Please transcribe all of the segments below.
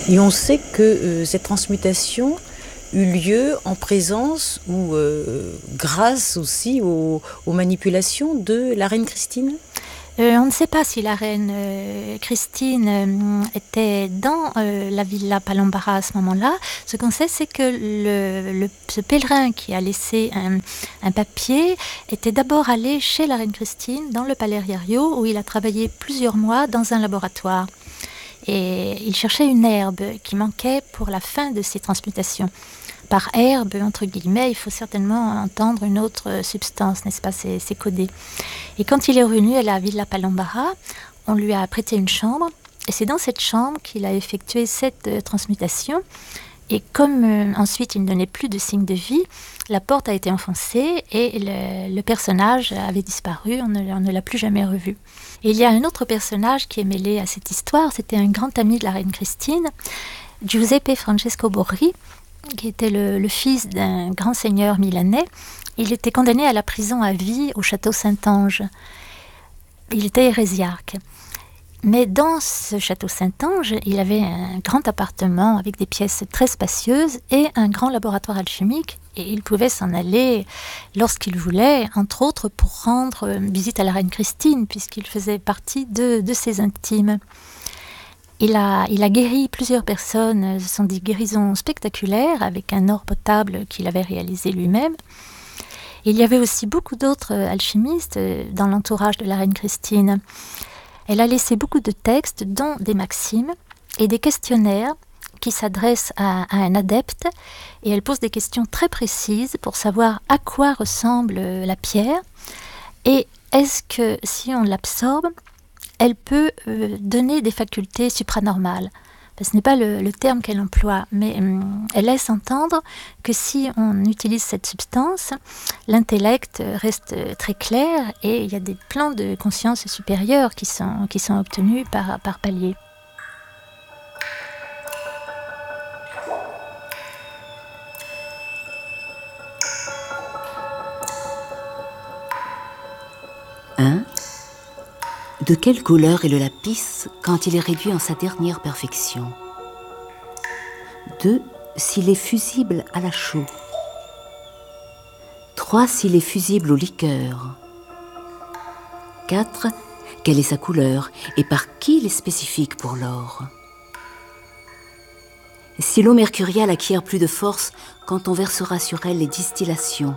Et on sait que cette transmutation eut lieu en présence ou grâce aussi aux manipulations de la reine Christine. On ne sait pas si la reine Christine était dans la villa Palombara à ce moment-là. Ce qu'on sait, c'est que ce pèlerin qui a laissé un papier était d'abord allé chez la reine Christine, dans le Palais Riario, où il a travaillé plusieurs mois dans un laboratoire. Et il cherchait une herbe qui manquait pour la fin de ses transmutations. Par herbe, entre guillemets, il faut certainement entendre une autre substance, n'est-ce pas, c'est codé. Et quand il est revenu à la Villa Palombara, on lui a prêté une chambre, et c'est dans cette chambre qu'il a effectué cette transmutation. Et comme ensuite il ne donnait plus de signes de vie, la porte a été enfoncée et le personnage avait disparu, on ne l'a plus jamais revu. Et il y a un autre personnage qui est mêlé à cette histoire, c'était un grand ami de la reine Christine, Giuseppe Francesco Borri, qui était le fils d'un grand seigneur milanais. Il était condamné à la prison à vie au château Saint-Ange. Il était hérésiarque. Mais dans ce château Saint-Ange, il avait un grand appartement avec des pièces très spacieuses et un grand laboratoire alchimique. Et il pouvait s'en aller lorsqu'il voulait, entre autres pour rendre visite à la reine Christine, puisqu'il faisait partie de ses intimes. Il a guéri plusieurs personnes, ce sont des guérisons spectaculaires avec un or potable qu'il avait réalisé lui-même. Il y avait aussi beaucoup d'autres alchimistes dans l'entourage de la reine Christine. Elle a laissé beaucoup de textes, dont des maximes et des questionnaires qui s'adressent à un adepte, et elle pose des questions très précises pour savoir à quoi ressemble la pierre et est-ce que si on l'absorbe, elle peut donner des facultés supranormales. Ce n'est pas le terme qu'elle emploie, mais elle laisse entendre que si on utilise cette substance, l'intellect reste très clair et il y a des plans de conscience supérieure qui sont obtenus par palier. De quelle couleur est le lapis quand il est réduit en sa dernière perfection? 2. S'il est fusible à la chaux. 3. S'il est fusible au liqueur. 4. Quelle est sa couleur et par qui il est spécifique pour l'or? Si l'eau mercuriale acquiert plus de force quand on versera sur elle les distillations.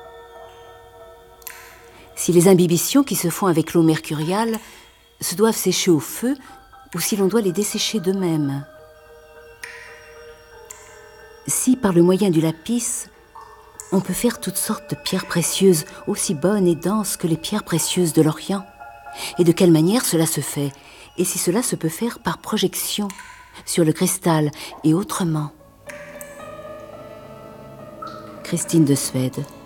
Si les imbibitions qui se font avec l'eau mercuriale se doivent sécher au feu ou si l'on doit les dessécher d'eux-mêmes. Si, par le moyen du lapis, on peut faire toutes sortes de pierres précieuses aussi bonnes et denses que les pierres précieuses de l'Orient, et de quelle manière cela se fait, et si cela se peut faire par projection sur le cristal et autrement. Christine de Suède.